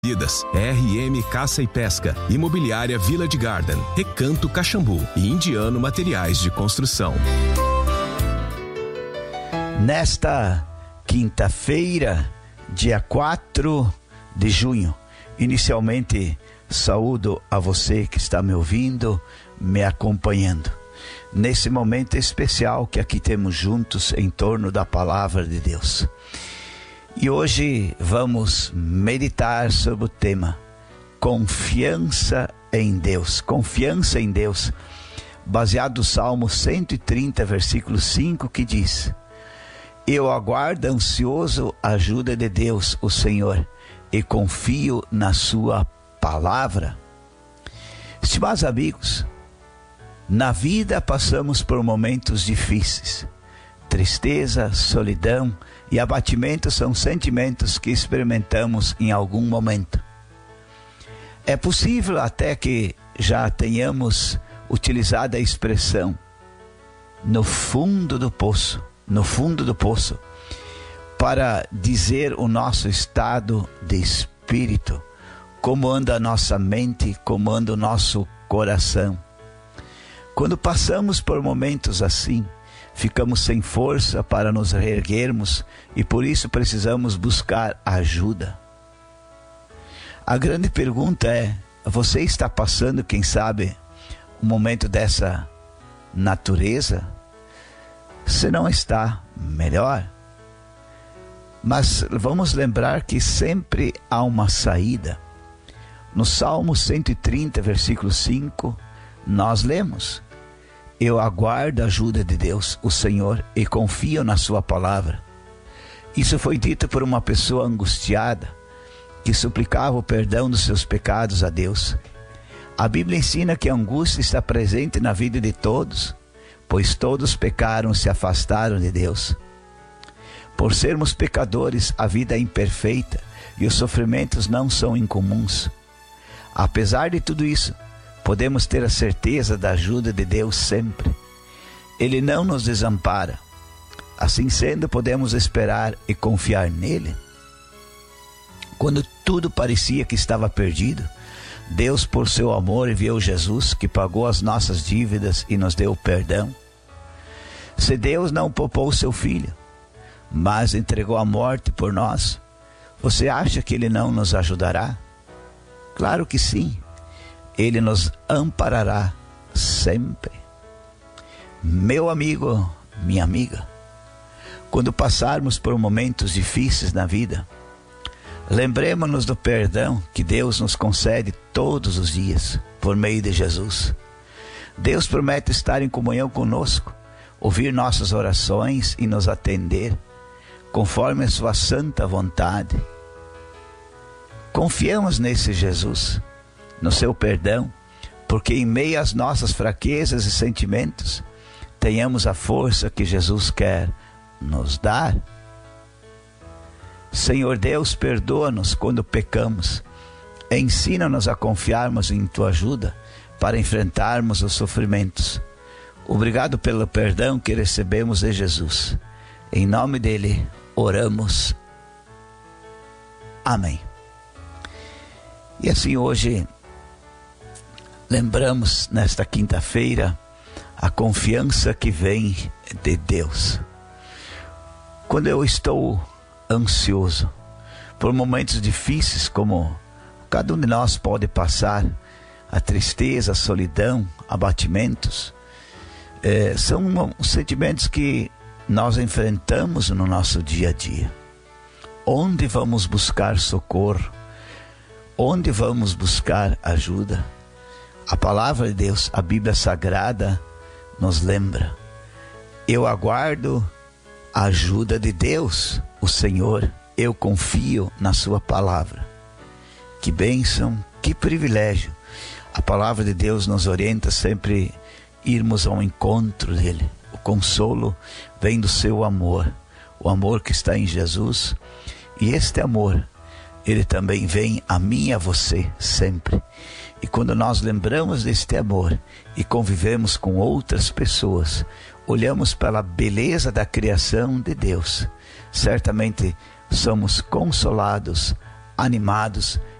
RM Caça e Pesca, Imobiliária Village Garden, Recanto Caxambu e Indiano Materiais de Construção. Nesta quinta-feira, dia 4 de junho, inicialmente saúdo a você que está me ouvindo, me acompanhando, nesse momento especial que aqui temos juntos em torno da Palavra de Deus. E hoje vamos meditar sobre o tema confiança em Deus. Confiança em Deus, baseado no Salmo 130, versículo 5, que diz: eu aguardo ansioso a ajuda de Deus, o Senhor, e confio na sua palavra. Estimados amigos, na vida passamos por momentos difíceis. Tristeza, solidão e abatimento são sentimentos que experimentamos em algum momento. É possível até que já tenhamos utilizado a expressão no fundo do poço, para dizer o nosso estado de espírito, como anda a nossa mente, como anda o nosso coração. Quando passamos por momentos assim, ficamos sem força para nos reerguermos e por isso precisamos buscar ajuda. A grande pergunta é: você está passando, quem sabe, um momento dessa natureza? Se não está, melhor. Mas vamos lembrar que sempre há uma saída. No Salmo 130, versículo 5, nós lemos: eu aguardo a ajuda de Deus, o Senhor, e confio na sua palavra. Isso foi dito por uma pessoa angustiada, que suplicava o perdão dos seus pecados a Deus. A Bíblia ensina que a angústia está presente na vida de todos, pois todos pecaram e se afastaram de Deus. Por sermos pecadores, a vida é imperfeita e os sofrimentos não são incomuns. Apesar de tudo isso, podemos ter a certeza da ajuda de Deus sempre. Ele não nos desampara. Assim sendo, podemos esperar e confiar nele. Quando tudo parecia que estava perdido, Deus, por seu amor, enviou Jesus, que pagou as nossas dívidas e nos deu perdão. Se Deus não poupou seu Filho, mas entregou a morte por nós, você acha que Ele não nos ajudará? Claro que sim. Ele nos amparará sempre. Meu amigo, minha amiga, quando passarmos por momentos difíceis na vida, lembremos-nos do perdão que Deus nos concede todos os dias, por meio de Jesus. Deus promete estar em comunhão conosco, ouvir nossas orações e nos atender, conforme a sua santa vontade. Confiamos nesse Jesus, no seu perdão, porque em meio às nossas fraquezas e sentimentos, tenhamos a força que Jesus quer nos dar. Senhor Deus, perdoa-nos quando pecamos. Ensina-nos a confiarmos em tua ajuda para enfrentarmos os sofrimentos. Obrigado pelo perdão que recebemos de Jesus. Em nome dele, oramos. Amém. E assim hoje, lembramos nesta quinta-feira a confiança que vem de Deus. Quando eu estou ansioso por momentos difíceis, como cada um de nós pode passar, a tristeza, a solidão, abatimentos, são sentimentos que nós enfrentamos no nosso dia a dia. Onde vamos buscar socorro? Onde vamos buscar ajuda? A palavra de Deus, a Bíblia Sagrada, nos lembra: eu aguardo a ajuda de Deus, o Senhor, eu confio na sua palavra. Que bênção, que privilégio. A palavra de Deus nos orienta sempre irmos ao encontro dele. O consolo vem do seu amor, o amor que está em Jesus, e este amor, ele também vem a mim e a você sempre. E quando nós lembramos deste amor e convivemos com outras pessoas, olhamos pela beleza da criação de Deus, certamente somos consolados, animados